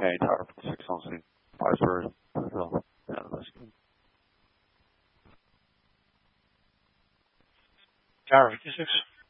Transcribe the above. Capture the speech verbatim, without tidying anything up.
Okay, tower six on scene. Five stories. Tower fifty-six.